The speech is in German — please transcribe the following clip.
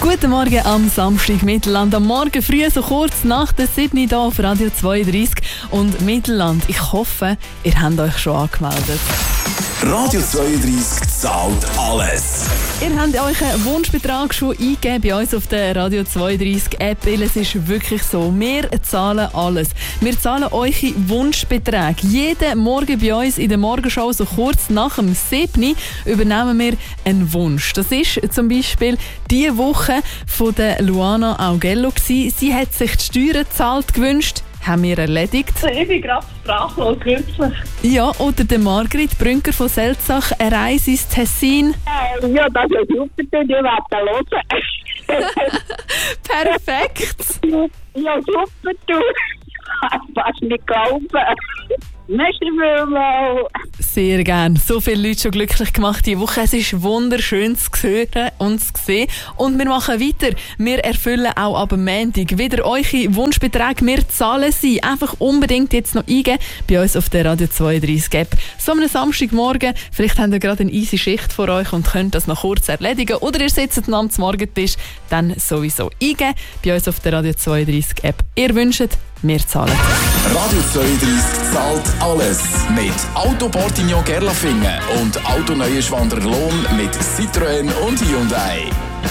Guten Morgen am Samstag Mittelland. Am Morgen früh, so kurz nach der 7 hier auf Radio 32 und Mittelland. Ich hoffe, ihr habt euch schon angemeldet. Radio 32 zahlt alles. Ihr habt euren Wunschbetrag schon eingegeben bei uns auf der Radio 32 App, weil es ist wirklich so, wir zahlen alles. Wir zahlen eure Wunschbeträge. Jeden Morgen bei uns in der Morgenshow, so kurz nach dem 7. übernehmen wir einen Wunsch. Das ist zum Beispiel diese Woche von der Luana Augello gewesen. Sie hat sich die Steuern gezahlt gewünscht. Haben wir erledigt. Ich bin gerade sprachlos, wirklich. Ja, oder der Margrit Brünker von Selzach, eine Reise ins Tessin. Ja, das ist super, ich werde hören. Perfekt. Ja, super, du. Ich kann fast nicht glauben. Merci vielmals. Sehr gern. So viele Leute schon glücklich gemacht diese Woche. Es ist wunderschön zu hören und zu sehen. Und wir machen weiter. Wir erfüllen auch ab Montag wieder eure Wunschbeträge. Wir zahlen sie. Einfach unbedingt jetzt noch eingeben bei uns auf der Radio 32 App. So am Samstagmorgen. Vielleicht habt ihr gerade eine easy Schicht vor euch und könnt das noch kurz erledigen. Oder ihr sitzt am Morgentisch. Dann sowieso eingeben bei uns auf der Radio 32 App. Ihr wünscht, wir zahlen. Radio 32 zahlt alles. Mit Auto Portignon Gerlafingen und Auto Neuenschwander Lohn mit Citroën und Hyundai.